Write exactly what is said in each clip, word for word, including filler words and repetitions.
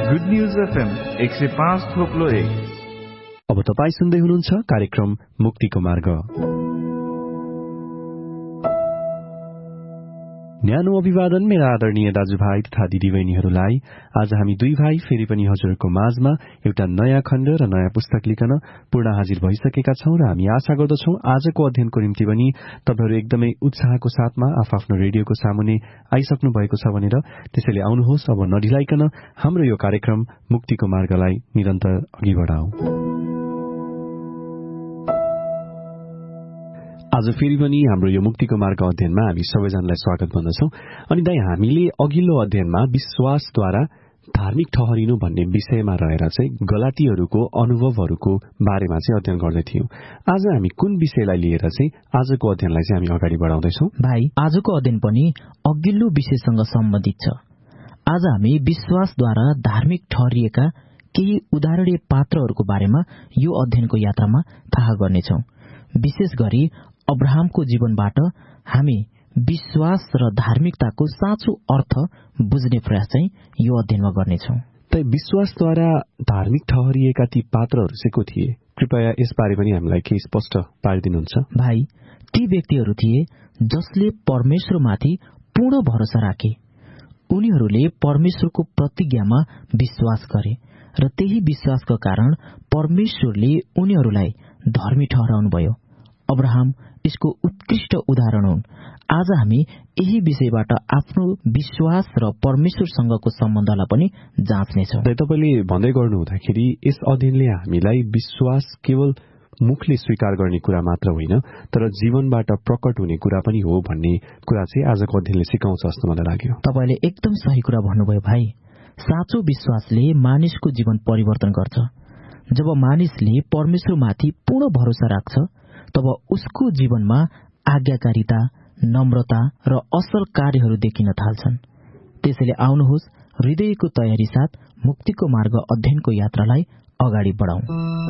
Good news FM एक सय पाँच थोप्लो एक। अब तपाईँ सुन्दै हुनुहुन्छ कार्यक्रम मुक्तिको मार्ग। न्यानो अभिवादन मेरा आदरणीय दाजुभाइ तथा दिदीबहिनीहरूलाई। आज हामी दुई भाइ फेरि पनि हजुरको माझमा एउटा नयाँ खण्ड र नयाँ पुस्तक लिकन पूर्ण हाजिर भइसकेका छौं र हामी आशा गर्दछौं आजको अध्ययनको निम्ति पनि तपाईहरू एकदमै उत्साहको साथमा आफ्नो रेडियोको सामुने आइसक्नु भएको छ भनेर। त्यसैले आउनुहोस्, अब नढिलाइकन हाम्रो यो कार्यक्रम मुक्तिको मार्गलाई निरन्तर अघि बढाऊ। आज फेरि पनि हाम्रो यो मुक्तिको मार्ग अध्ययनमा हामी सबैजनालाई स्वागत भन्दछौं। अनि दाइ, हामीले अघिल्लो अध्ययनमा विश्वासद्वारा धार्मिक ठहरिनु भन्ने विषयमा रहेर चाहिँ गलातीहरूको अनुभवहरूको बारेमा चाहिँ अध्ययन गर्दै थियौं। आज हामी कुन विषयलाई लिएर चाहिँ आजको अध्ययनलाई चाहिँ हामी अगाडि बढाउँदैछौं? भाइ, आजको अध्ययन पनि अघिल्लो विषयसँग सम्बन्धित छ। आज हामी विश्वासद्वारा धार्मिक ठहरिएका केही उदाहरणीय पात्रहरूको बारेमा यो अध्ययनको यात्रामा थाहा गर्नेछौं। विशेष गरी अब्राहमको जीवनबाट हामी विश्वास र धार्मिकताको साँचो अर्थ बुझ्ने प्रयास चाहिँ यो अध्ययनमा गर्नेछौं। त विश्वासद्वारा धार्मिक ठहरिएका ती पात्रहरू चाहिँ को थिए? कृपया यसबारे पनि हामीलाई केही स्पष्ट पारिदिनुहुन्छ? भाइ, ती व्यक्तिहरू थिए जसले परमेश्वरमाथि पूर्ण भरोसा राखे। उनीहरूले परमेश्वरको प्रतिज्ञामा विश्वास गरे र त्यही विश्वासको कारण परमेश्वरले उनीहरूलाई धर्मी ठहराउनुभयो। अब्राहम यसको उत्कृष्ट उदाहरण हुन्। आज हामी यही विषयबाट आफ्नो विश्वास र परमेश्वरसँगको सम्बन्धलाई पनि जाँच्नेछौँ। तपाईले भन्दै गर्नु हुँदाखेरि यस अध्ययनले हामीलाई विश्वास केवल मुखले स्वीकार गर्ने कुरा मात्र होइन, तर जीवनबाट प्रकट हुने कुरा पनि हो भन्ने कुरा चाहिँ आजको अध्ययनले सिकाउँछ जस्तो मलाई लाग्यो। तपाईले एकदम सही कुरा भन्नुभयो भाइ। साँचो विश्वासले मानिसको जीवन परिवर्तन गर्छ। जब मानिसले परमेश्वरमाथि पूर्ण भरोसा राख्छ, तब उसको जीवनमा आज्ञाकारिता, नम्रता र असल कार्यहरू देखिन थाल्छन्। त्यसैले आउनुहोस्, हृदयको तयारी साथ मुक्तिको मार्ग अध्ययनको यात्रालाई अगाडि बढाउँ।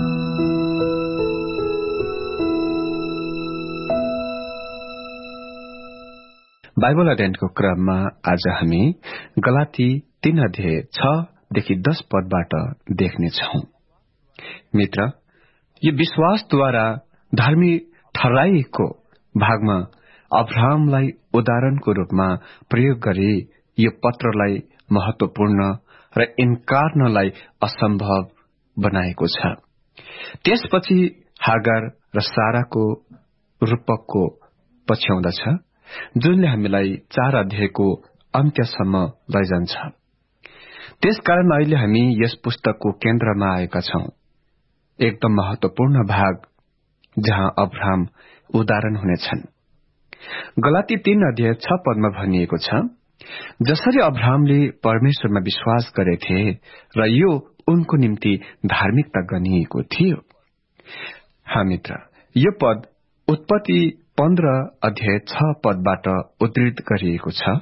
बाइबल अध्ययनको क्रममा आज हामी गलाती तीन अध्याय छ देखि दस पदबाट देख्नेछौं। मित्र, यो विश्वासद्वारा धर्मी ठहराइएको भागमा अब्राहमलाई उदाहरणको रूपमा प्रयोग गरी यो पत्रलाई महत्वपूर्ण र इन्कारनलाई असम्भव बनाएको छ। त्यसपछि हागार र साराको रूपकको पछ्याउँदछ, जुनले हामीलाई चार अध्यायको अन्त्यसम्म लैजान्छ। त्यसकारण अहिले हामी यस पुस्तकको केन्द्रमा आएका छौं, एकदम महत्वपूर्ण भाग जहाँ अब्राहम उदाहरण हुनेछन्। गलाती तीन अध्याय छ पदमा भनिएको छ, जसरी अब्राहमले परमेश्वरमा विश्वास गरेथे र यो उनको निम्ति धार्मिकता गनिएको थियो। हाँ मित्र, यो पद उत्पत्ति पन्ध्र अध्याय छ पदबाट उद्धृत गरिएको छ,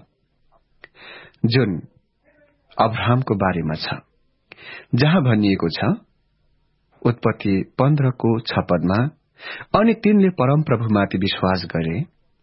जुन अब्राहमको बारेमा छ, जहाँ भनिएको छ उत्पत्ति पन्ध्रको छ पदमा, अनि तिनले परमप्रभुमाथि विश्वास गरे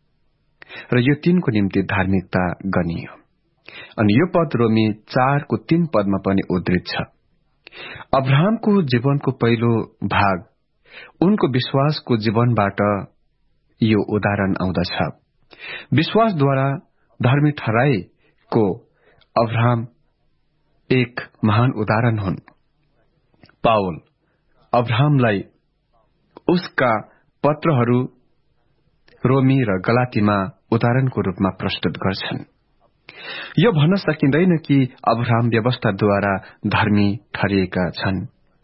र यो तिनको निम्ति धार्मिकता गनियो। अनि यो पद रोमी चारको तीन पदमा पनि उद्धृत छ। अब्राहमको जीवनको पहिलो भाग उनको विश्वासको जीवनबाट यो उदाहरण आउँदछ। विश्वासद्वारा धर्मी ठहराएको अब्राहम एक महान उदाहरण हुन्। पावल अब्राहमलाई उसका पत्रहरू रोमी र गलातीमा उदाहरणको रूपमा प्रस्तुत गर्छन्। यो भन्न सकिँदैन कि अब्राहम व्यवस्थाद्वारा धर्मी ठहरिएका छन्,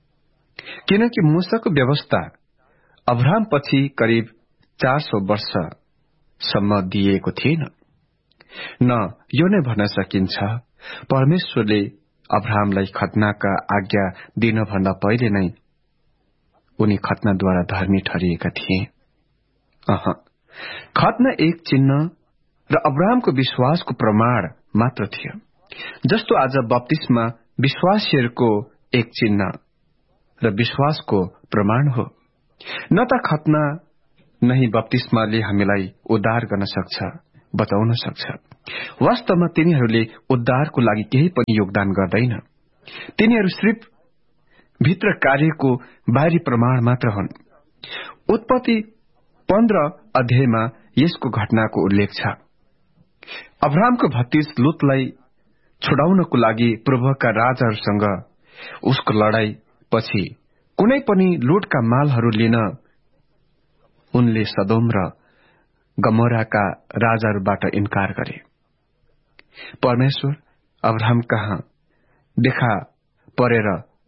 किनकि मूसाको व्यवस्था अब्राहम पछि करिब चार सौ वर्षसम्म दिइएको थिएन। न यो नै भन्न सकिन्छ परमेश्वरले अब्राहमलाई खतनाका आज्ञा दिनभन्दा पहिले नै उनी खतना धर्मी ठहरिएका थिए। अह, खतना एक चिन्ह र अब्राहमको विश्वासको प्रमाण मात्र थियो, जस्तो आज बप्तिस्मा विश्वासीहरूको एक चिन्ह र विश्वासको प्रमाण हो। न त खतना नहीं बप्तिस्माले हामीलाई उद्धार गर्न सक्छ, बचाउन सक्छ। वास्तवमा तिनीहरूले उद्धारको लागि केही पनि योगदान गर्दैन। तिनीहरू सिर्फ भित्र कार्यको बाहिरी प्रमाण मात्र हुन्। उत्पत्ति पन्ध्र अध्यायमा यसको घटनाको उल्लेख छ। अब्राहमको भतिज लुतलाई छुडाउनको लागि पूर्वका राजाहरूसँग उसको लडाई पछि कुनै पनि लुटका मालहरू लिन उनले सदोम र गमोराका राजाहरूबाट इन्कार गरे। परमेश्वर अब्राहम कहाँ देखा परेर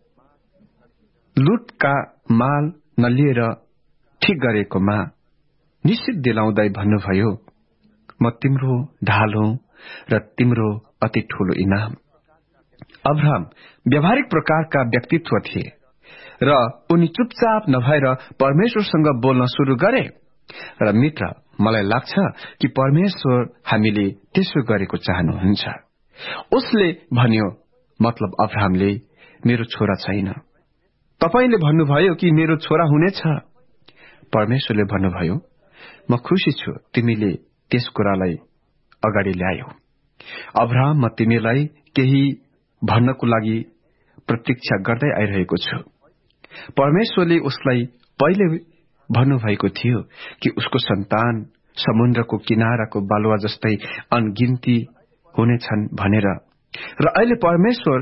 लुटका माल नलिएर ठिक गरेकोमा निश्चित दिलाउँदै भन्नुभयो, म तिम्रो ढाल हुँ र तिम्रो अति ठूलो इनाम। अब्राहम व्यावहारिक प्रकारका व्यक्तित्व थिए र उनी चुपचाप नभएर परमेश्वरसँग बोल्न शुरू गरे। र मित्र, मलाई लाग्छ कि परमेश्वर हामीले त्यसो गरेको चाहनुहुन्छ। उसले भन्यो, मतलब अब्राहमले मेरो छोरा छैन। तपाईले भन्नुभयो कि मेरो छोरा हुनेछ। परमेश्वरले भन्नुभयो, म खुशी छु तिमीले त्यस कुरालाई अगाडि ल्यायौ। अब्राहम, म तिमीलाई केही भन्नको लागि प्रतीक्षा गर्दै आइरहेको छु। परमेश्वरले उसलाई पहिले भन्नुभएको थियो कि उसको सन्तान समुद्रको किनाराको बालुवा जस्तै अनगिन्ती हुनेछन् भनेर। र अहिले परमेश्वर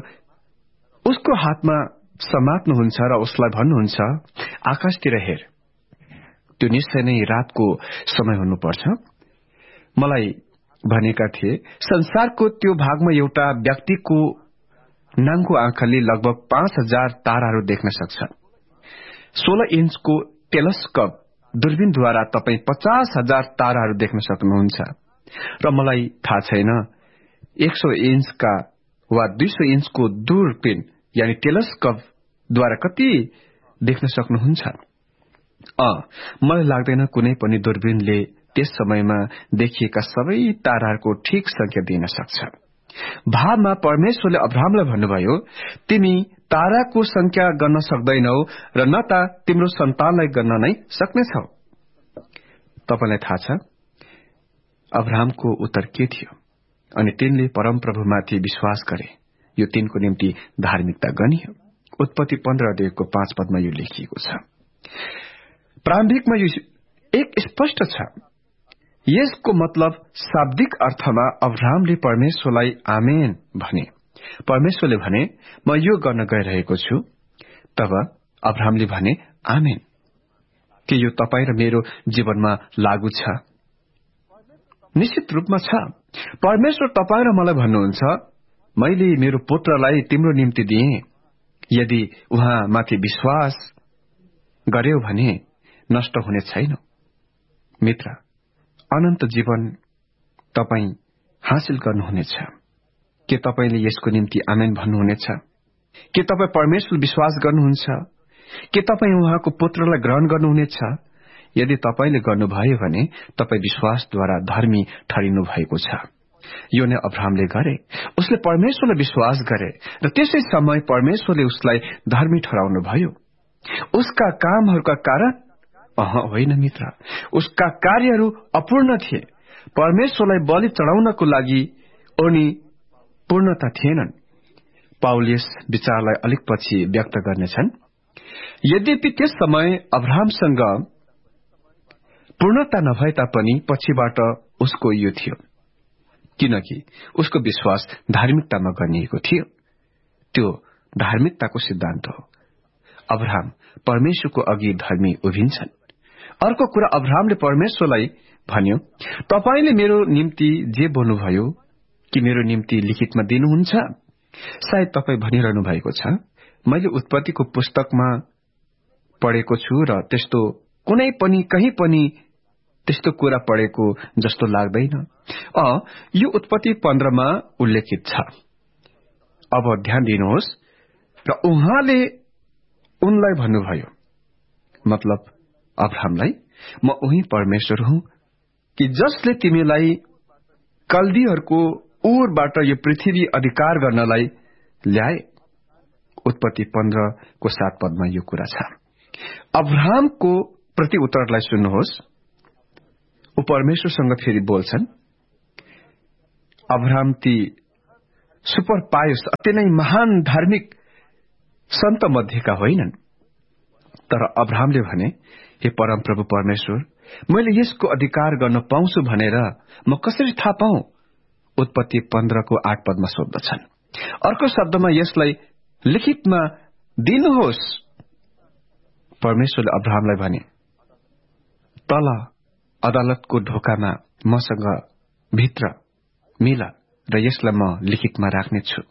उसको हातमा समात्नुहुन्छ र उसलाई भन्नुहुन्छ, आकाशतिर हेर। त्यो निश्चय नै रातको समय हुनुपर्छ। मलाई भनेका थिए संसारको त्यो भागमा एउटा व्यक्तिको नाङ्गो आँखाले लगभग पाँच हजार ताराहरू देख्न सक्छ। सोह्र इन्चको टेलिस्कोप दूरबीनद्वारा तपाई पचास हजार ताराहरू देख्न सक्नुहुन्छ। र मलाई थाहा छैन एक सौ इन्चका वा दुई सौ इन्चको दूरबीन यानी टेलिस्कोपद्वारा कति देख्न सक्नुहुन्छ। अ मलाई लाग्दैन कुनै पनि दूरबीनले त्यस समयमा देखिएका सबै ताराहरूको ठिक संख्या दिन सक्छ। भावमा परमेश्वरले अब्राहमलाई भन्नुभयो, तिमी ताराको संख्या गर्न सक्दैनौ र न त तिम्रो सन्तानलाई गर्न नै सक्नेछौ। तपाईलाई थाहा छ अब्राहमको उत्तर के थियो? अनि तिनले परमप्रभुमाथि विश्वास गरे, यो तिनको निम्ति धार्मिकता गनियो। उत्पत्ति पन्ध्र अध्यायको पाँच पदमा यो लेखिएको छ। प्रारम्भिकमा यो एक स्पष्ट छ। यसको मतलब शाब्दिक अर्थमा अब्राहमले परमेश्वरलाई आमेन भने। परमेश्वरले भने, म यो गर्न गइरहेको छु। तब अब्राहमले भने, आमेन। के यो तपाई र मेरो जीवनमा लागू छ? निश्चित रूपमा छ। परमेश्वर तपाई र मलाई भन्नुहुन्छ, मैले मेरो पुत्रलाई तिम्रो निम्ति दिएँ। यदि उहाँ माथि विश्वास गर्यो भने नष्ट हुने छैन। मित्र, अनन्त जीवन तपाई हासिल गर्नुहुनेछ। के तपाईले यसको निम्ति आमेन भन्नुहुनेछ? के तपाई परमेश्वर विश्वास गर्नुहुन्छ? के तपाई उहाँको पुत्रलाई ग्रहण गर्नुहुनेछ? यदि तपाईले गर्नुभयो भने तपाई विश्वासद्वारा धर्मी ठहरिनु भएको छ। यो नै अब्राहमले गरे। उसले परमेश्वरलाई विश्वास गरे र त्यसै समय परमेश्वरले उसलाई धर्मी ठहराउनु भयो। उसका कामहरूका कारण? अह होइन मित्र, उसका कार्यहरू अपूर्ण थिए। परमेश्वरलाई बलि चढाउनको लागि उनी पूर्णता थिएनन्। पाउल यस विचारलाई अलिक पछि व्यक्त गर्नेछन्। यद्यपि त्यस समय अब्राहमसँग पूर्णता नभए तापनि पछिबाट उसको यो थियो, किनकि उसको विश्वास धार्मिकतामा गरिएको थियो। त्यो धार्मिकताको सिद्धान्त हो। अब्राहम परमेश्वरको अघि धर्मी उभिन्छन्। अर्को कुरा, अब्राहमले परमेश्वरलाई भन्यो, तपाईले मेरो निम्ति जे बोल्नुभयो कि मेरो निम्ति लिखितमा दिनुहुन्छ? सायद तपाई भनिरहनु भएको छ, मैले उत्पत्तिको पुस्तकमा पढेको छु र त्यस्तो कुनै पनि कहीँ पनि त्यस्तो कुरा पढेको जस्तो लाग्दैन। अ यो उत्पत्ति पन्ध्रमा उल्लेखित छ। अब ध्यान दिनुहोस्, र उहाँले उनलाई भन्नुभयो, मतलब अब्राहमलाई, म उही परमेश्वर हुँ कि जसले तिमीलाई कल्दीहरूको उरबाट यो पृथ्वी अधिकार गर्नलाई ल्याए। उत्पत्ति पन्ध्रको सात पदमा यो कुरा छ। अब्राहमको प्रति उत्तरलाई सुन्नुहोस्। ऊ परमेश्वरसँग फेरि बोल्छन्। अब्राहम ती सुपर पायस अति नै महान धार्मिक सन्त मध्येका होइनन्। तर अब्राहमले भने, हे परमप्रभु परमेश्वर, मैले यसको अधिकार गर्न पाउँछु भनेर म कसरी थाहा पाऊँ? उत्पत्ति पन्ध्रको आठ पदमा सोध्दछन्। अर्को शब्दमा यसलाई लिखितमा दिनुहोस्। परमेश्वरले अब्राहमलाई भने, तल अदालतको ढोकामा मसँग भित्र मिल र यसलाई म लिखितमा राख्नेछु।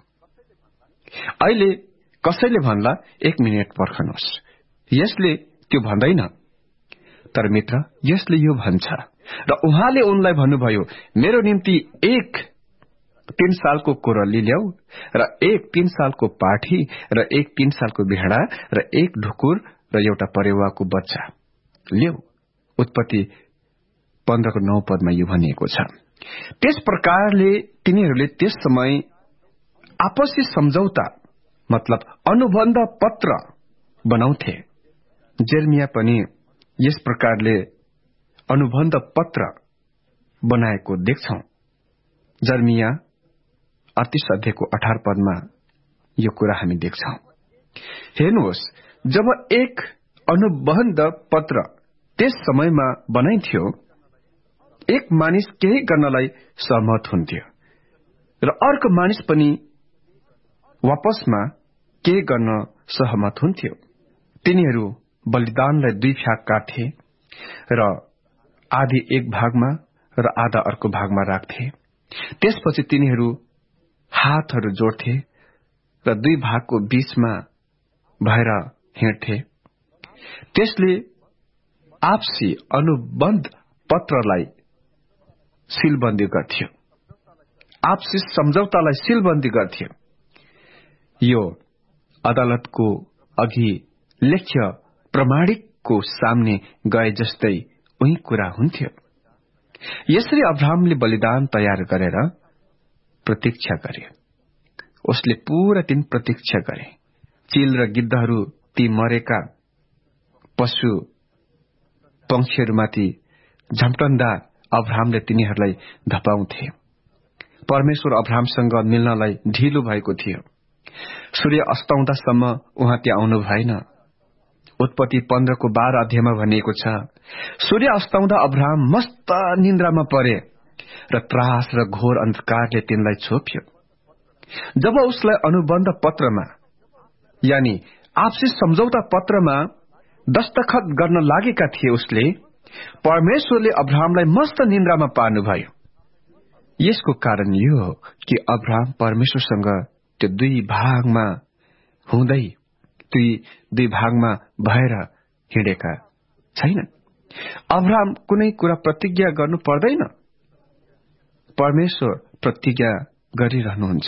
अहिले कसैले भन्ला, एक मिनट पर्खनुहोस्, यसले त्यो भन्दैन। तर मित्र, यसले यो भन्छ र उहाँले उनलाई भन्नुभयो, मेरो निम्ति एक तीन सालको कोरल्ली ल्याऊ र एक तीन सालको पाठी र एक तीन सालको भेडा र एक ढुकुर र एउटा परेवाको बच्चा ल्याऊ। उत्पत्ति पन्ध्रको नौ पदमा यो भनिएको छ। त्यस प्रकारले तिनीहरूले त्यस समय आपसी सम्झौता मतलब अनुबन्ध पत्र बनाउँथे। जेर्मिया पनि यस प्रकारले अनुबन्ध पत्र बनाएको देख्छौं। जर्मिया अडतीस अध्यायको अठार पदमा यो कुरा हामी देख्छौं। हेर्नुहोस्, जब एक अनुबन्ध पत्र त्यस समयमा बनाइन्थ्यो, एक मानिस केही गर्नलाई सहमत हुन्थ्यो र अर्को मानिस पनि वापसमा केही गर्न सहमत हुन्थ्यो। तिनीहरू बलिदानलाई दुई भाग काट्थे र आधी एक भागमा र आधा अर्को भागमा राख्थे। त्यसपछि तिनीहरू हातहरू जोड्थे र दुई भागको बीचमा भएर हिँड्थे। त्यसले आपसी अनुबन्ध पत्रलाई सीलबन्दी गर्थ्यो, आपसी सम्झौतालाई सीलबन्दी गर्थ्यो। यो अदालतको अघि लेख्य प्रमाणिकको सामने गए जस्तै उही कुरा हुन्थ्यो। यसरी अब्राहमले बलिदान तयार गरेर प्रतीक्षा गरे। उसले पूरा दिन प्रतीक्षा गरे। चील र गिद्धहरू ती मरेका पशु पंक्षीहरूमाथि झम्टन्दा अब्राहमले तिनीहरूलाई धपाउँथे। परमेश्वर अब्राहमसँग मिल्नलाई ढिलो भएको थियो। सूर्य अस्ताउँदासम्म उहाँ त्यहाँ आउनु भएन। उत्पत्ति पन्ध्रको बाह्र अध्यायमा भनिएको छ, सूर्य अस्ताउँदा अब्राहम मस्त निन्द्रामा परे र त्रास र घोर अन्धकारले तिनलाई छोप्यो। जब उसलाई अनुबन्ध पत्रमा यानी आपसी सम्झौता पत्रमा दस्तखत गर्न लागेका थिए, उसले परमेश्वरले अब्राहमलाई मस्त निन्द्रामा पार्नुभयो। यसको कारण यो हो कि अब्राहम परमेश्वरसँग त्यो दुई भागमा हुँदै दुई दुई भागमा भएर हिँडेका छैनन्। अब्राहम कुनै कुरा प्रतिज्ञा गर्नु पर्दैन, परमेश्वर प्रतिज्ञा गरिरहनुहुन्छ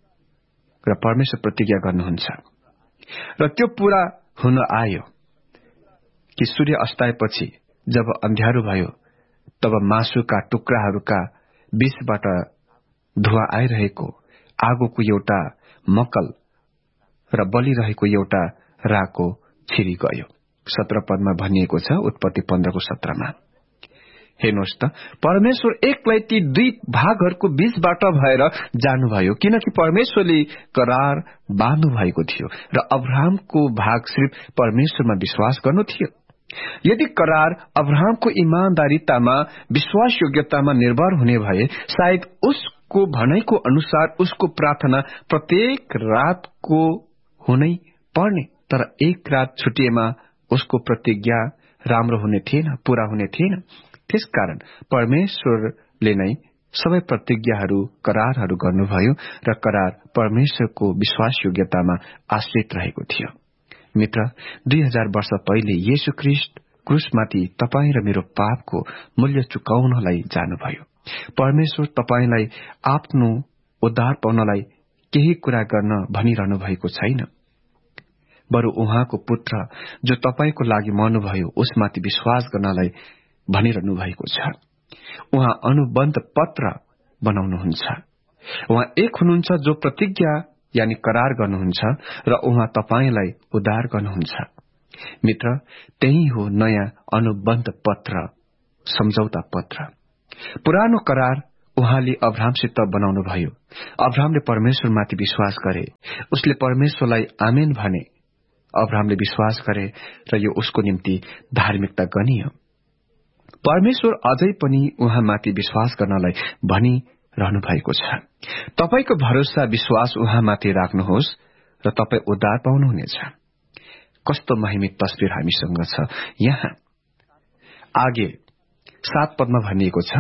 र परमेश्वर प्रतिज्ञा गर्नुहुन्छ र त्यो पूरा हुन आयो कि सूर्य अस्ताएपछि जब अन्ध्यारो भयो, तब मासुका टुक्राहरूका बीचबाट धुवा आइरहेको, आगोको एउटा मकल र बलिरहेको एउटा राको छिरी गयो। सत्र पदमा भनिएको छ, उत्पत्ति पन्ध्रको सत्रमा। हेर्नुहोस् त, परमेश्वर एक्लै ती दुई भागहरूको बीचबाट भएर जानुभयो, किनकि परमेश्वरले करार बाँध्नु भएको थियो र अब्राहमको भाग सिर्फ परमेश्वरमा विश्वास गर्नु थियो। यदि करार अब्राहमको ईमानदारीतामा, विश्वास योग्यतामा निर्भर हुने भए, सायद उसको भनाइको अनुसार उसको प्रार्थना प्रत्येक रातको हुनै पर्ने, तर एक रात छुटिएमा उसको प्रतिज्ञा राम्रो हुने थिएन, पूरा हुने थिएन। त्यसकारण परमेश्वरले नै सबै प्रतिज्ञाहरू, करारहरू गर्नुभयो र करार परमेश्वरको विश्वास योग्यतामा आश्रित रहेको थियो। मित्र, दुई हजार वर्ष पहिले येशू ख्रीष्ट क्रुसमाथि तपाईँ र मेरो पापको मूल्य चुकाउनलाई जानुभयो। परमेश्वर तपाईलाई आफ्नो उद्धार पाउनलाई केही कुरा गर्न भनिरहनु भएको छैन, बरु उहाँको पुत्र जो तपाईको लागि मर्नुभयो उसमाथि विश्वास गर्नलाई भनिरहनु भएको छ। उहाँ अनुबन्ध पत्र बनाउनुहुन्छ। उहाँ एक हुनुहुन्छ जो प्रतिज्ञा यानी करार गर्नुहुन्छ र उहाँ तपाईलाई उद्धार गर्नुहुन्छ। मित्र, त्यही हो नयाँ अनुबन्ध पत्र, सम्झौता पत्र। पुरानो करार उहाँले अब्राहमसित बनाउनु भयो। अब्राहमले परमेश्वरमाथि विश्वास गरे, उसले परमेश्वरलाई आमेन भने। अब्राहमले विश्वास गरे र यो उसको निम्ति धार्मिकता गनियो। परमेश्वर अझै पनि उहाँमाथि विश्वास गर्नलाई भनिरहनु भएको छ। तपाईको भरोसा विश्वास उहाँमाथि राख्नुहोस् र तपाई उद्धार पाउनुहुनेछ। कस्तो महिमित तस्बिर हामीसँग छ यहाँ। आगे सात पदमा भनिएको छ,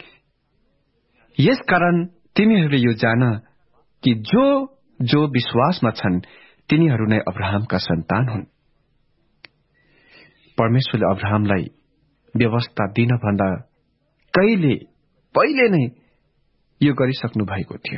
यसकारण तिमीहरूले यो जान कि जो जो विश्वासमा छन् तिनीहरू नै अब्राहमका सन्तान हुन्। परमेश्वरले अब्राहमलाई व्यवस्था दिन भन्दा कहिले पहिले नै यो गरिसक्नु भएको थियो।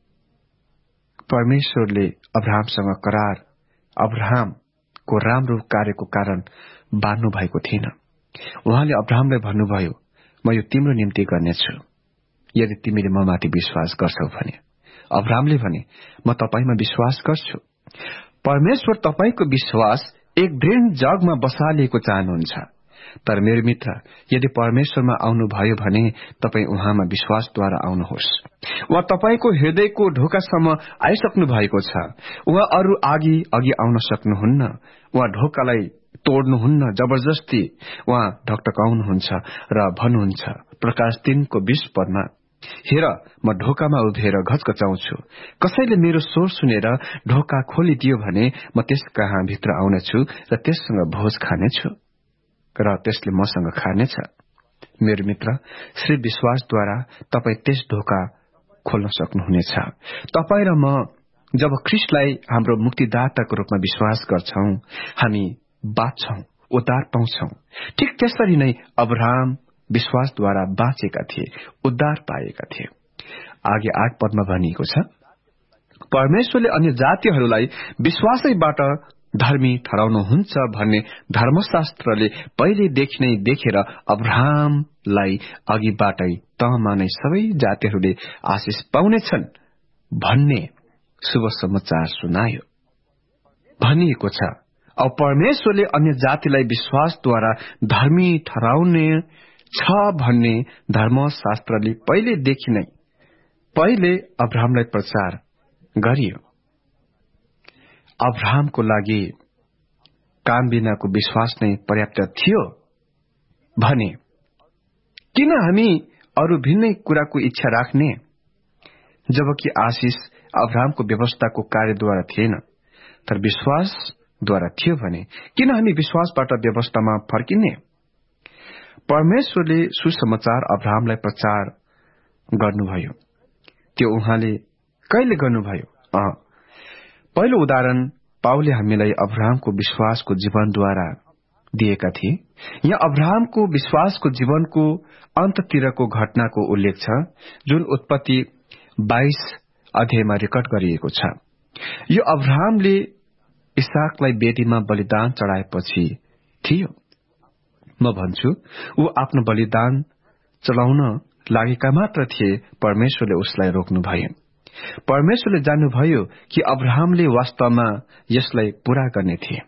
परमेश्वरले अब्राहमसँग करार अब्राहमको राम्रो कार्यको कारण बाँध्नु भएको थिएन। उहाँले अब्राहमलाई भन्नुभयो, म यो तिम्रो निम्ति गर्नेछु यदि तिमीले ममाथि विश्वास गर्छौ भने। अब्राहमले भने, म तपाईमा विश्वास गर्छु। परमेश्वर तपाईको विश्वास एक दृढ जगमा बसालिएको चाहनुहुन्छ। तर मेरो मित्र, यदि परमेश्वरमा आउनुभयो भने तपाई उहाँमा विश्वासद्वारा आउनुहोस्। उहाँ तपाईको हृदयको ढोकासम्म आइसक्नु भएको छ। उहाँ अरू आगी अघि आउन सक्नुहुन्न। उहाँ ढोकालाई तोड्नुहुन्न जबरजस्ती। उहाँ ढकढकाउनुहुन्छ र भन्नुहुन्छ प्रकाश तीनको बीस पदमा, हेर म ढोकामा उभिएर घचघचाउँछु। कसैले मेरो स्वर सुनेर ढोका खोलिदियो भने म त्यस कहाँ भित्र आउनेछु र त्यससँग भोज खानेछु र त्यसले मसँग खानेछ। मेरो मित्र, श्री विश्वासद्वारा तपाई त्यस ढोका खोल्न सक्नुहुनेछ। तपाई र म जब ख्रीष्टलाई हाम्रो मुक्तिदाताको रूपमा विश्वास गर्छौं, हामी बाँच्छौं, उद्धार पाउँछौं। ठिक त्यसरी नै अब्राहम विश्वासद्वारा बाँचेका थिए, उद्धार पाएका थिए। आगे आठ पदमा भनिएको छ, परमेश्वरले अन्य जातिहरूलाई विश्वासैबाट धर्मी ठहराउनुहुन्छ भन्ने धर्मशास्त्रले पहिलेदेखि नै देखेर अब्राहमलाई अघिबाटै तहमा नै सबै जातिहरूले आशिष पाउनेछन् भन्ने शुभ समाचार सुनायो। भनिएको छ, अब परमेश्वरले अन्य जातिलाई विश्वासद्वारा धर्मी ठहराउने छ भन्ने धर्मशास्त्रले पहिलेदेखि नै पहिले अब्राहमलाई प्रचार गरियो। अब्राहमको लागि काम बिनाको विश्वास नै पर्याप्त थियो भने किन हामी अरू भिन्नै कुराको इच्छा राख्ने? जबकि आशिष अब्राहमको व्यवस्थाको कार्यद्वारा थिएन तर विश्वासद्वारा थियो भने किन हामी विश्वासबाट व्यवस्थामा फर्किने? परमेश्वरले सुसमाचार अब्राहमलाई प्रचार गर्नुभयो। त्यो उहाँले कहिले गर्नुभयो? अँ पहिलो उदाहरण पाउलले हामीलाई अब्राहमको विश्वासको जीवनद्वारा दिएका थिए। यहाँ अब्राहमको विश्वासको जीवनको अन्ततिरको घटनाको उल्लेख छ जुन उत्पत्ति बाइस अध्यायमा रेकर्ड गरिएको छ। यो अब्राहमले इसाकलाई वेदीमा बलिदान चढाएपछि थियो। म भन्छु ऊ आफ्नो बलिदान चढाउन लागेका मात्र थिए, परमेश्वरले उसलाई रोक्नु भयो। परमेश्वरले जान्नुभयो कि अब्राहमले वास्तवमा यसलाई पूरा गर्ने थिए।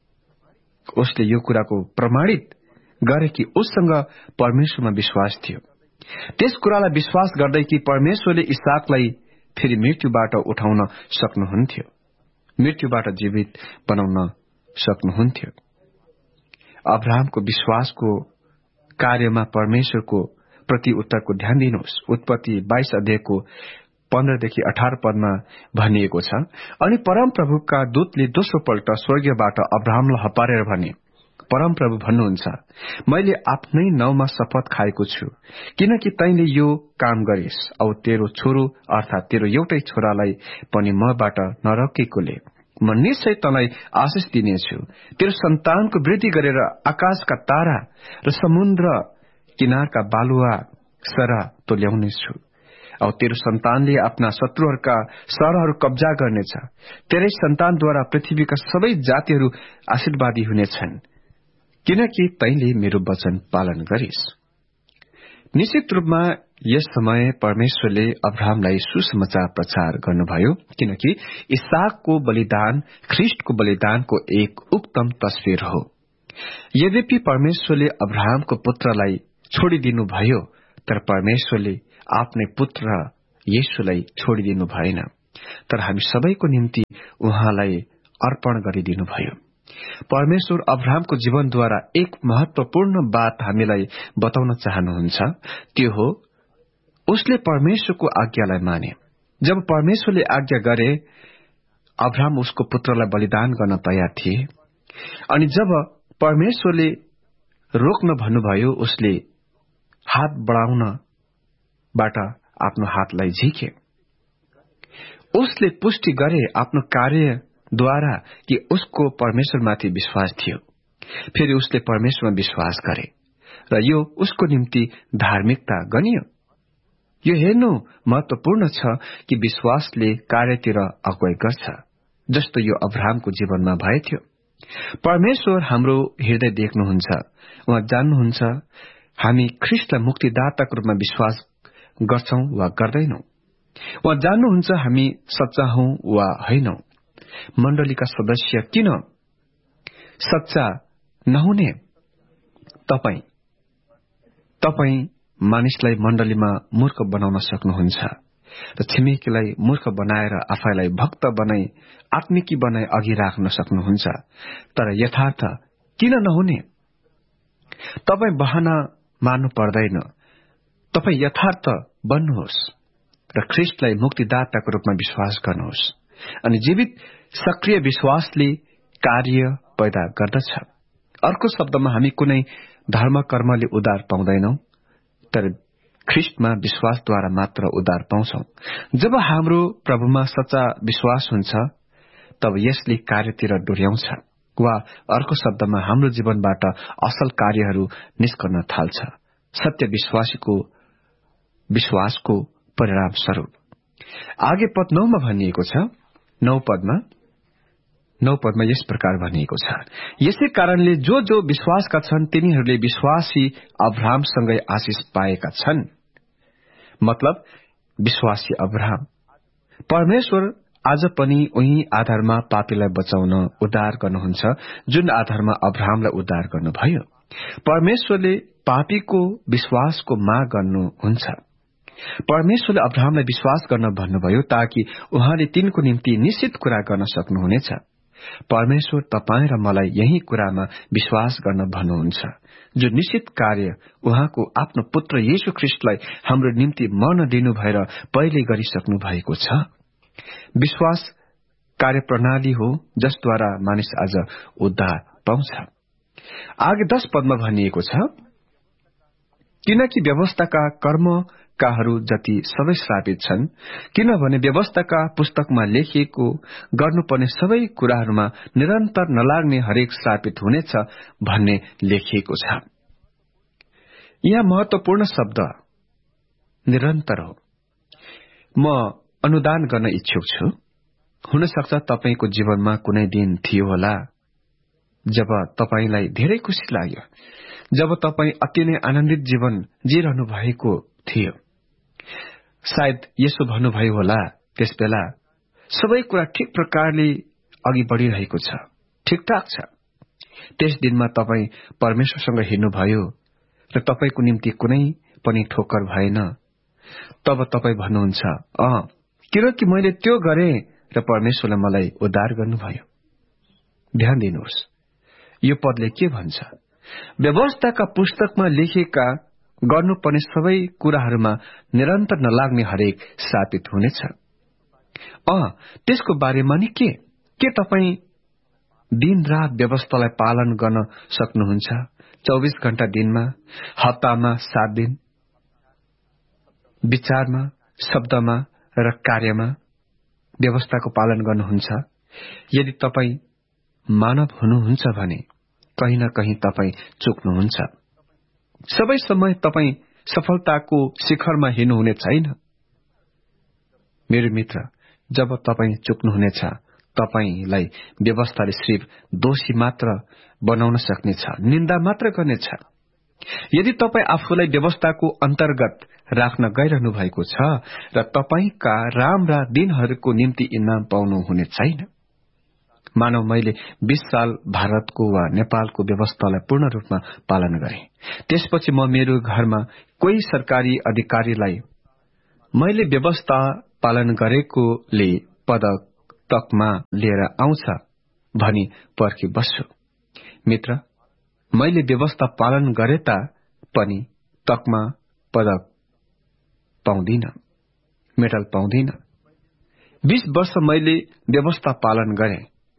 उसले यो कुराको प्रमाणित गरे कि उससँग परमेश्वरमा विश्वास थियो। त्यस कुरालाई विश्वास गर्दै कि परमेश्वरले इसाकलाई फेरि मृत्युबाट उठाउन सक्नुहुन्थ्यो, मृत्युबाट जीवित बनाउन सक्नुहुन्थ्यो। अब्राहमको विश्वासको कार्यमा परमेश्वरको प्रति उत्तरको ध्यान दिनुहोस्। उत्पत्ति बाइस अध्यायको पन्ध्रदेखि अठार पदमा भनिएको छ, अनि परमप्रभुका दूतले दोस्रो पल्ट स्वर्गीयबाट अब्राहमलाई हपारेर भने, परमप्रभु भन्नुहुन्छ, मैले आफ्नै नाउँमा शपथ खाएको छु, किनकि तैले यो काम गरिस् औ तेरो छोरो अर्थात तेरो एउटै छोरालाई पनि मबाट नरोकेकोले म निश्चय तँलाई आशिष दिनेछु। तेरो सन्तानको वृद्धि गरेर आकाशका तारा र समुद्र किनारका बालुवा सरह तोल्याउनेछु औ तेरो सन्तानले आफ्ना शत्रुहरूका सहरहरू कब्जा गर्नेछ। तेरै सन्तानद्वारा पृथ्वीका सबै जातिहरू आशीर्वादी हुनेछन्, किनकि तैले मेरो वचन पालन गरिस्। निश्चित रूपमा यस समय परमेश्वरले अब्राहमलाई सुसमाचार प्रचार गर्नुभयो, किनकि इसाकको बलिदान ख्रीष्टको बलिदानको एक उत्तम तस्विर हो। यद्यपि परमेश्वरले अब्राहमको पुत्रलाई छोडिदिनु भयो, तर परमेश्वरले आफ्नै पुत्र येशूलाई छोडिदिनु भएन, तर हामी सबैको निम्ति उहाँलाई अर्पण गरिदिनुभयो। परमेश्वर अब्राहमको जीवनद्वारा एक महत्वपूर्ण बात हामीलाई बताउन चाहनुहुन्छ, त्यो हो उसले परमेश्वरको आज्ञालाई माने। जब परमेश्वरले आज्ञा गरे, अब्राहम उसको पुत्रलाई बलिदान गर्न तयार थिए, अनि जब परमेश्वरले रोक्न भन्नुभयो, उसले हात बढाउनबाट आफ्नो हातलाई झिके। उसले पुष्टि गरे आफ्नो कार्यद्वारा कि उसको परमेश्वरमाथि विश्वास थियो। फेरि उसले परमेश्वरमा विश्वास गरे र यो उसको निम्ति धार्मिकता गनियो। यो हेर्नु महत्वपूर्ण छ कि विश्वासले कार्यतिर अगुवाई गर्छ, जस्तो यो अब्राहमको जीवनमा भएथ्यो। परमेश्वर हाम्रो हृदय देख्नुहुन्छ। उहाँ जान्नुहुन्छ हामी ख्रीष्टलाई मुक्तिदाताको रूपमा विश्वास गर्छौं वा गर्दैनौं। उहाँ जान्नुहुन्छ हामी सच्चा हौं वा होइनौं। मण्डलीका सदस्य किन सच्चा नहुने? तपाई तपाई मानिसलाई मण्डलीमा मूर्ख बनाउन सक्नुहुन्छ र छिमेकीलाई मूर्ख बनाएर आफैलाई भक्त बनाई आत्मिकी बनाई अघि राख्न सक्नुहुन्छ, तर यथार्थ किन नहुने? तपाई बहाना मार्नु पर्दैन। तपाई यथार्थ बन्नुहोस् र ख्रीष्टलाई मुक्तिदाताको रूपमा विश्वास गर्नुहोस्, अनि जीवित सक्रिय विश्वासले कार्य पैदा गर्दछ। अर्को शब्दमा हामी कुनै धर्म कर्मले उद्धार पाउँदैनौं, तर ख्रीष्टमा विश्वासद्वारा मात्र उद्धार पाउँछौं। जब हाम्रो प्रभुमा सच्चा विश्वास हुन्छ, तब यसले कार्यतिर डोर्याउँछ, वा अर्को शब्दमा हाम्रो जीवनबाट असल कार्यहरू निस्कन थाल्छ, सत्य विश्वासीको विश्वासको परिणाम स्वरूप। आगे पद नौमा भनिएको छ, नौ पदमा नौ पदमा यस प्रकार भनिएको छ, यसै कारणले जो जो विश्वासका छन् तिनीहरूले विश्वासी अब्राहमसँगै आशिष पाएका छन्। मतलब विश्वासी अब्राहम। परमेश्वर आज पनि उही आधारमा पापीलाई बचाउन उद्धार गर्नुहुन्छ जुन आधारमा अब्राहमलाई उद्धार गर्नुभयो। परमेश्वरले पापीको विश्वासको माग गर्नुहुन्छ। परमेश्वरले अब्राहमलाई विश्वास गर्न भन्नुभयो ताकि उहाँले तिनको निम्ति निश्चित कुरा गर्न सक्नुहुनेछ। परमेश्वर तपाईं र मलाई यही कुरामा विश्वास गर्न भन्नुहुन्छ, जो निश्चित कार्य उहाँको आफ्नो पुत्र येशू ख्रीष्टलाई हाम्रो निम्ति मर्न दिनु भएर पहिले गरिसक्नु भएको छ। विश्वास कार्यप्रणाली हो जसद्वारा मानिस आज उद्धार पाउँछ। आगे दश पदमा भनिएको छ, किनकि व्यवस्थाका कर्मकाहरू जति सबै श्रापित छन्, किनभने व्यवस्थाका पुस्तकमा लेखिएको गर्नुपर्ने सबै कुराहरूमा निरन्तर नलाग्ने हरेक श्रापित हुनेछ भन्ने लेखिएको छ। यहाँ महत्वपूर्ण शब्द निरन्तर हो। म अनुदान गर्न इच्छुक छु। हुन सक्छ तपाईको जीवनमा कुनै दिन थियो होला जब तपाईलाई धेरै खुशी लाग्यो, जब तपाई अति नै आनन्दित जीवन जिरहनु भएको थियो। सायद यसो भन्नुभयो होला, त्यस बेला सबै कुरा ठिक प्रकारले अघि बढ़िरहेको छ, ठिकठाक छ। त्यस दिनमा तपाई परमेश्वरसँग हिँड्नुभयो र तपाईको निम्ति कुनै पनि ठोक्कर भएन। तब तपाई भन्नुहुन्छ, अँ किनकि मैले त्यो गरे र परमेश्वरले मलाई उद्धार गर्नुभयो। ध्यान दिनुहोस्, यो पदले के भन्छ? व्यवस्थाका पुस्तकमा लेखेका गर्नुपर्ने सबै कुराहरूमा निरन्तर नलाग्ने हरेक श्रापित हुनेछ। अँ त्यसको बारेमा नि के के तपाई दिन रात व्यवस्थालाई पालन गर्न सक्नुहुन्छ? चौबीस घण्टा दिनमा, हप्तामा सात दिन, विचारमा, शब्दमा र कार्यमा व्यवस्थाको पालन गर्नुहुन्छ। यदि तपाई मानव हुनुहुन्छ भने कहीं न कहीं तपाई चुक्नुहुन्छ। सबै समय तपाई सफलताको शिखरमा हिँड्नुहुने छैन। मेरो मित्र, जब तपाई चुक्नुहुनेछ, तपाईलाई व्यवस्थाले सिर्फ दोषी मात्र बनाउन सक्नेछ, निन्दा मात्र गर्नेछ। यदि तपाई आफूलाई व्यवस्थाको अन्तर्गत राख्न गइरहनु भएको छ र तपाईका राम्रा दिनहरूको निम्ति इनाम पाउनु हुने छैन। मानव मैले बीस साल भारतको वा नेपालको व्यवस्थालाई पूर्ण रूपमा पालन गरे। त्यसपछि म मेरो घरमा कोही सरकारी अधिकारीलाई मैले व्यवस्था पालन गरेकोले पदक तकमा लिएर आउँछ भनी पर्खी बस्छु। मित्र, मैले व्यवस्था पालन गरे पनि तकमा पदक पाउँदिन, मेडल पाउँदिन। बीस वर्ष मैले व्यवस्था पालन गरे,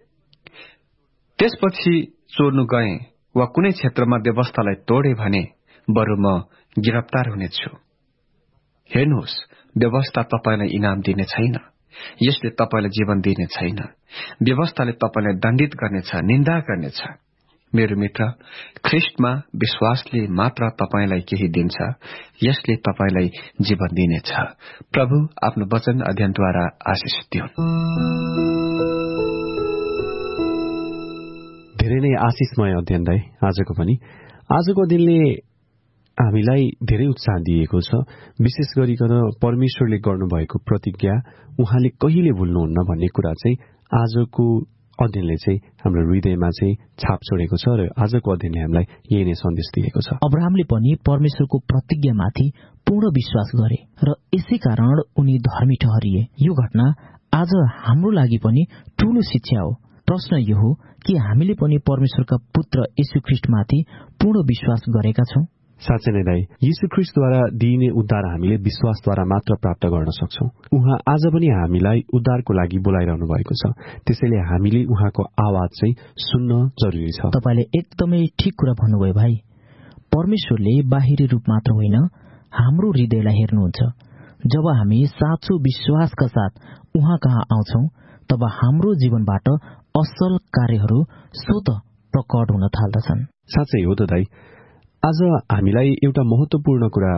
त्यसपछि चोर्नु गए वा कुनै क्षेत्रमा व्यवस्थालाई तोडे भने बरु म गिरफ्तार हुनेछु। हेर्नुहोस्, व्यवस्था तपाईलाई इनाम दिने छैन, यसले तपाईलाई जीवन दिने छैन। व्यवस्थाले तपाईलाई दण्डित गर्नेछ, निन्दा गर्नेछ। मेरो मित्र, ख्रिस्टमा विश्वासले मात्र तपाईलाई केही दिन्छ, यसले तपाईलाई जीवन दिनेछ। प्रभु आफ्नो वचन अध्ययनद्वारा आशिष दिउन्। धेरै नै आशिषमय अध्ययन दाइ आजको पनि। आजको दिनले हामीलाई धेरै उत्साह दिएको छ। विशेष गरिकन परमेश्वरले गर्नुभएको प्रतिज्ञा उहाँले कहिले भुल्नुहुन्न भन्ने कुरा चाहिँ आजको अध्ययनले चाहिँ हाम्रो हृदयमा चाहिँ छाप छोडेको छ र आजको अध्ययनले हामीलाई यही नै सन्देश दिएको छ। अब्राहमले पनि परमेश्वरको प्रतिज्ञामाथि पूर्ण विश्वास गरे र यसै कारण उनी धर्मी ठहरिए। यो घटना आज हाम्रो लागि पनि ठूलो शिक्षा हो। प्रश्न यो हो कि हामीले पनि परमेश्वरका पुत्र येशू ख्रिस्टमाथि पूर्ण विश्वास गरेका छौं? साँच्चै नै दाइ, येशू ख्रिस्टद्वारा दिइने उद्धार हामीले विश्वासद्वारा मात्र प्राप्त गर्न सक्छौं। उहाँ आज पनि हामीलाई उद्धारको लागि बोलाइरहनु भएको छ, त्यसैले हामीले उहाँको आवाज चाहिँ सुन्न जरुरी छ। तपाईले एकदमै ठिक कुरा भन्नुभयो भाइ। परमेश्वरले बाहिरी रूप मात्र होइन, हाम्रो हृदयलाई हेर्नुहुन्छ। जब हामी साँचो विश्वासका साथ उहाँ कहाँ आउँछौं, तब हाम्रो जीवनबाट असल कार्यहरू स्वत प्रकट हुन थाल्दछन्। साँच्चै हो त दाइ। आज हामीलाई एउटा महत्वपूर्ण कुरा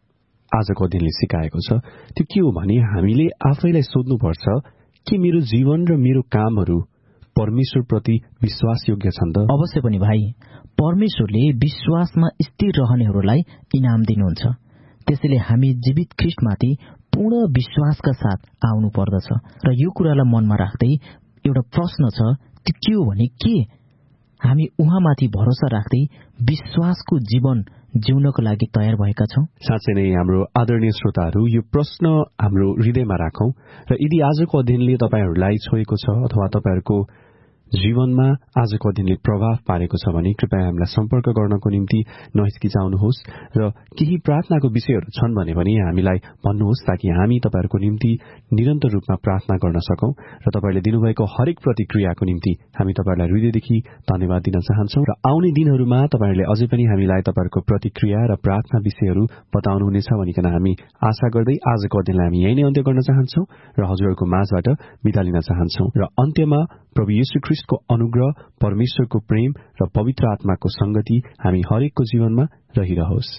आजको दिनले सिकाएको छ। त्यो के हो भने हामीले आफैलाई सोध्नुपर्छ कि मेरो जीवन र मेरो कामहरू परमेश्वरप्रति विश्वासयोग्य छन् त? अवश्य पनि भाइ। परमेश्वरले विश्वासमा स्थिर रहनेहरूलाई इनाम दिनुहुन्छ। त्यसैले हामी जीवित ख्रिस्टमाथि पूर्ण विश्वासका साथ आउनु पर्दछ। र यो कुरालाई मनमा राख्दै एउटा प्रश्न छ, त्यो के हो भने के हामी उहाँमाथि भरोसा राख्दै विश्वासको जीवन जिउनको लागि तयार भएका छौं? साँच्चै नै हाम्रो आदरणीय श्रोताहरू, यो प्रश्न हाम्रो हृदयमा राखौं र यदि आजको अध्ययनले तपाईहरूलाई छोएको छ अथवा तपाईहरूको जीवनमा आजको अध्ययनले प्रभाव पारेको छ भने कृपया हामीलाई सम्पर्क गर्नको निम्ति नहिचकिचाउनुहोस् र केही प्रार्थनाको विषयहरू छन् भने पनि हामीलाई भन्नुहोस्, ताकि हामी तपाईहरूको निम्ति निरन्तर रूपमा प्रार्थना गर्न सकौं र तपाईले दिनुभएको हरेक प्रतिक्रियाको निम्ति हामी तपाईलाई हृदयदेखि धन्यवाद दिन चाहन्छौं। र आउने दिनहरूमा तपाईहरूले अझै पनि हामीलाई तपाईहरूको प्रतिक्रिया र प्रार्थना विषयहरू बताउनुहुनेछ भनिकन हामी आशा गर्दै आजको अध्ययनलाई हामी यही नै अन्त्य गर्न चाहन्छौं र हजुरहरूको माझबाट बिदा लिन चाहन्छौं। र अन्त्यमा प्रभु येशू ख्रिस्टको अनुग्रह, परमेश्वरको प्रेम र पवित्र आत्माको संगति हामी हरेकको जीवनमा रहिरहोस्।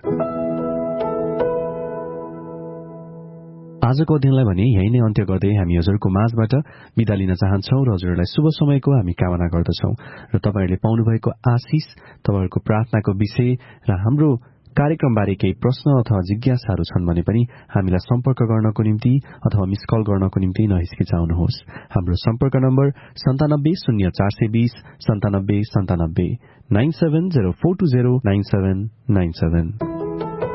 आजको अध्ययनलाई भने यही नै अन्त्य गर्दै हामी हजुरको माझबाट बिदा लिन चाहन्छौं र हजुरहरूलाई शुभ समयको हामी कामना गर्दछौं। र तपाईहरूले पाउनुभएको आशिष, तपाईहरूको प्रार्थनाको विषय र हाम्रो कार्यक्रमबारे केही प्रश्न अथवा जिज्ञासाहरू छन् भने पनि हामीलाई सम्पर्क गर्नको निम्ति अथवा मिस कल गर्नको निम्ति नहिचकिचाउनुहोस्। हाम्रो सम्पर्क नम्बर सन्तानब्बे शून्य चार सय बीस सन्तानब्बे सन्तानब्बे nine seven zero four two zero nine seven nine seven.